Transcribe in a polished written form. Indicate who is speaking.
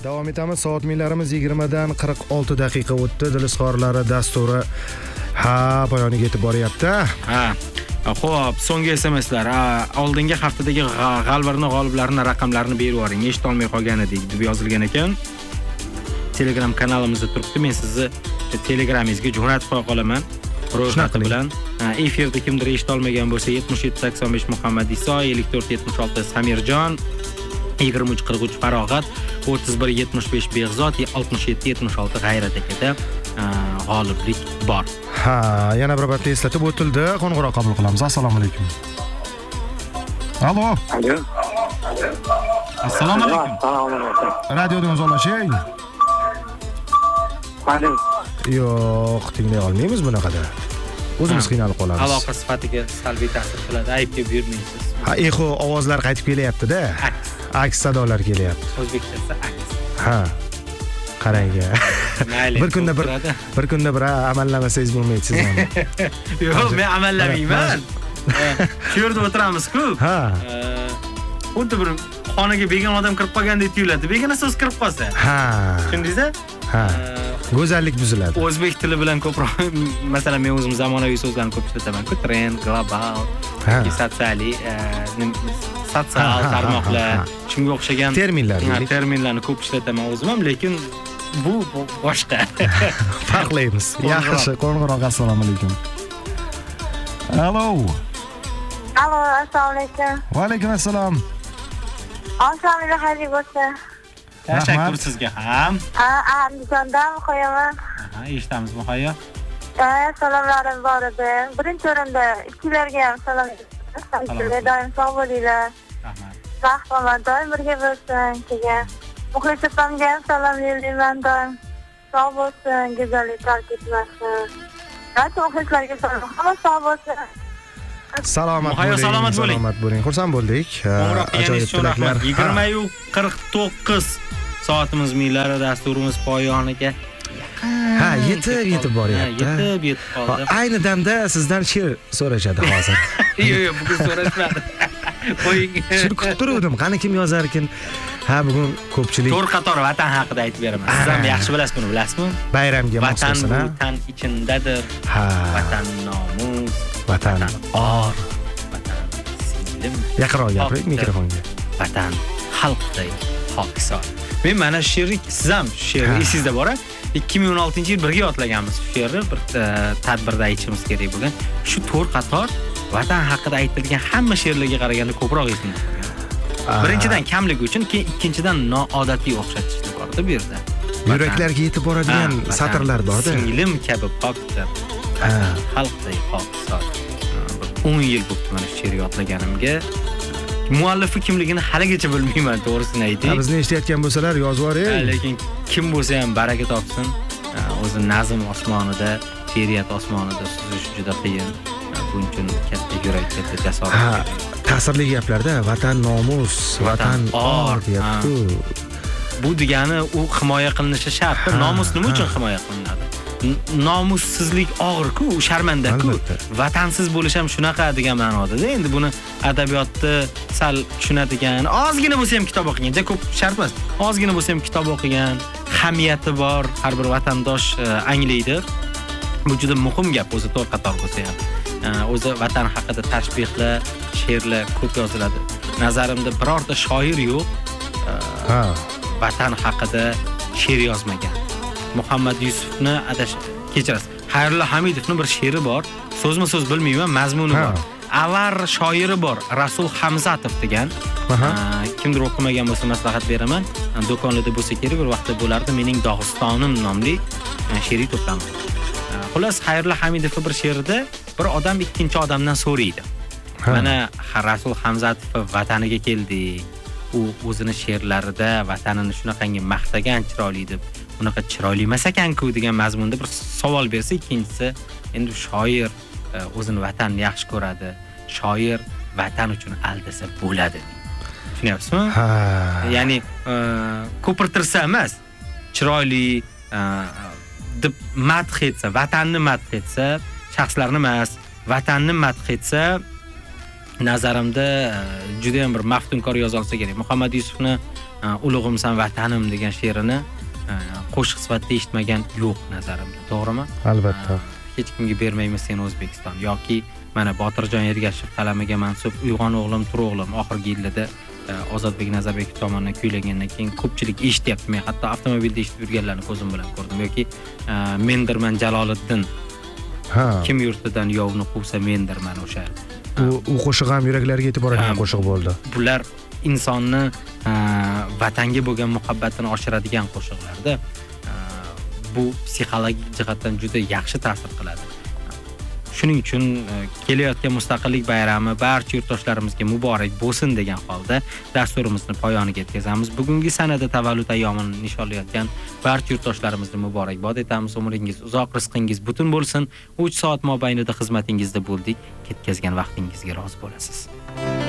Speaker 1: Davom etamiz. Soat millarimiz 20 dan 46 daqiqa o'tdi. Dil izhorlari dasturi poyoniga yetib boryapti.
Speaker 2: Xo'p, so'nggi SMSlar. Oldingi haftadagi g'oliblarning raqamlarini berib yuboring. Eshita olmay qolgan edik deb yozilgan ekan. Telegram kanalimizda turibdi. Men sizni Telegramingizga jo'natib qo'ya qolaman. Ro'yxati bilan. Efirda kimdir eshita olmagan bo'lsa 7785 Muhammad Iso, 5476 Samirjon, 2343 Farog'at, 3175 Behzod, 6776 G'ayrat akada g'oliblik bor.
Speaker 1: Yana bir marta eslatib o'tildi. Qo'ng'iroq qabul qilamiz. Assalomu alaykum. Alo. Assalomu alaykum. Radiodan uzunlashing. Yo'q, tinglay olmaymiz bunaqada. O'zimiz qiynalib qolamiz.
Speaker 2: Aloqa sifatiga salbiy ta'sir qiladi. Aybga buyurmaysiz.
Speaker 1: Eho ovozlar qaytib kelyapti-da. Aks sadolar kelyapti.
Speaker 2: O'zbekchasi aks.
Speaker 1: Qarang. Bir kunda bir amallamasangiz bo'lmaydi siz ham.
Speaker 2: Yo'q, men amallamayman. Shu yerda o'tiramiz-ku. Xuddi bir xonaga begona odam kirib qolgandek tuyuladi. Begona so'z kirib qolsa. Tushundingiz-a?
Speaker 1: Go'zallik buziladi.
Speaker 2: O'zbek tili bilan ko'proq, masalan, men o'zim zamonaviy so'zlarni ko'p ishlataman-ku. Trend, global, sotsial tarmoqlar, shunga o'xshagan terminlarni ko'p ishlataman o'zim ham, lekin bu boshqa.
Speaker 1: Farqlaymiz. Yaxshi, qo'ng'iroq. Assalomu alaykum. Alo,
Speaker 3: assalomu alaykum.
Speaker 1: Va alaykum assalom.
Speaker 3: Oqshomingiz xayrli bo'lsin.
Speaker 2: Tashakkur sizga ham.
Speaker 3: Andijondan qo'yaman.
Speaker 2: Eshitamiz Muhayyo.
Speaker 3: Salomlarim bor edi. Birinchi o'rinda ikkilarga ham salom. Doim sog' bo'linglar. Rahmat. Rahmat, doim birga bo'lsin. Keyin muxlislarga ham salom yo'llayman. Doim sog' bo'lsin, go'zallik tark etmasin. Muxlislarga salom. Hamma sog' bo'lsin.
Speaker 1: Salomat bo'ling. Xursand bo'ldik.
Speaker 2: Ajoyib tilaklar. 20:49 soatimiz millari dasturimiz poyoniga
Speaker 1: yetib boryapti.
Speaker 2: Yetib qoldi.
Speaker 1: Ayni damda sizdan she'r so'rashadi hozir.
Speaker 2: Yo'q, bugun so'rashmadi. Qo'ying.
Speaker 1: She'r kutib turuvdim. Qani kim yozar ekan? Bugun ko'pchilik
Speaker 2: to'rt qator vatan haqida aytib beraman. Siz ham yaxshi bilasiz buni, bilasizmi?
Speaker 1: Bayramga
Speaker 2: maxsusan. Vatan bu tan ichindadir. Vatan nomus,
Speaker 1: vatan or,
Speaker 2: vatan singlim.
Speaker 1: Yaqinroq gapiring mikrofonga.
Speaker 2: Vatan xalqday hokisor. Men mana she'rni siz ham she'rni esingizda bor-a? 2016-yil birga yodlaganmiz she'rni, bir tadbirda aytishimiz kerak bo'lgan. Shu to'rt qator vatan haqida aytilgan hamma she'rlarga qaraganda ko'proq esimda qolgan. Birinchidan kamligi uchun, keyin ikkinchidan noodatiy o'xshatishlar bor-da bu yerda.
Speaker 1: Yuraklarga yetib boradigan satrlar bor-da.
Speaker 2: Singlim kabi pokdir. Xalqday hokisor. 10 yil bo'ldi mana she'r yodlaganimga. Muallifi kimligini haligacha bilmayman, to'g'risini ayting.
Speaker 1: Bizni eshitayotgan bo'lsalar yozib yuboring.
Speaker 2: Lekin kim bo'lsa ham baraka topsin. O'zi nazm osmonida, she'riyat osmonida suzish juda qiyin. Buning uchun katta yurak, katta jasorat.
Speaker 1: Ta'sirli gaplarda vatan nomus, vatan or deyapti-ku.
Speaker 2: Bu degani u himoya qilinishi shart. Nomus nima uchun himoya qilinadi? Nomussizlik og'ir-ku, sharmanda-ku. Vatansiz bo'lish ham shunaqa degan ma'noda. Endi buni adabiyotda sal tushunadigan, ozgina bo'lsa ham kitob o'qigan, juda ko'p shart emas. Ozgina bo'lsa ham kitob o'qigan, hamiyati bor har bir vatandosh anglaydi. Bu juda muhim gap o'zi to'rt qator bo'lsa ham. O'zi vatan haqida tashbihlar, she'rlar ko'p yoziladi. Nazarimda birorta shoir yo'q. Vatan haqida she'r yozmagan. Muhammad Yusufni kechirasiz. Xayrullo Hamidovning bir she'ri bor. So'zma-so'z bilmayman, mazmuni bor. Avar shoiri bor, Rasul Hamzatov degan. Kimdir o'qimagan bo'lsa maslahat beraman. Do'konlarda bo'lsa kerak, bir vaqtda bo'lardi. Mening Dog'istonim nomli she'riy to'plam. Xullas, Xayrullo Hamidov bir she'rida bir odam ikkinchi odamdan so'raydi. Mana Rasul Hamzatov vataniga keldi. U o'zini she'rlarida vatanini shunaqangi maqtagan, chiroyli deb, unaqa chiroyli emas ekan-ku degan mazmunda bir savol bersa, ikkinchisi endi shoir o'zini vatanini yaxshi ko'radi. Shoir vatan uchun aldasa bo'ladi. Tushunyapsizmi? Ya'ni ko'pirtirsa emas, chiroyli deb madh etsa, vatanni madh etsa, shaxslarni emas, vatanni madh etsa, nazarimda juda ham bir maftunkor yoza olsa kerak. Muhammad Yusufni Ulug'imsan vatanim degan she'rini qo'shiq sifatida eshitmagan yo'q nazarimda. To'g'rimi?
Speaker 1: Albatta.
Speaker 2: Hech kimga bermaymiz seni O'zbekiston yoki mana Botirjon Ergashev qalamiga mansub Uyg'on o'g'lim, tur o'g'lim oxirgi yillarda Ozodbek Nazarbekov tomonidan kuylangandan keyin ko'pchilik eshityapti. Men hatto avtomobilda eshitib yurganlarni ko'zim bilan ko'rdim yoki mendirman Jaloliddin. Kim yurtidan yovni quvsa mendirman o'sha.
Speaker 1: U qo'shiq ham yuraklarga yetib boradigan qo'shiq bo'ldi.
Speaker 2: Bular insonni vatanga bo'lgan muhabbatini oshiradigan qo'shiqlarda bu psixologik jihatdan juda yaxshi ta'sir qiladi. Shuning uchun kelayotgan mustaqillik bayrami barcha yurtdoshlarimizga muborak bo'lsin degan holda dasturimizni poyoniga yetkazamiz. Bugungi sanada tavallud ayyomini nishonlayotgan barcha yurtdoshlarimizni muborakbod etamiz. Umringiz uzoq, rizqingiz butun bo'lsin. 3 soat mobaynida xizmatingizda bo'ldik. Ketkazgan vaqtingizga rozi bo'lasiz.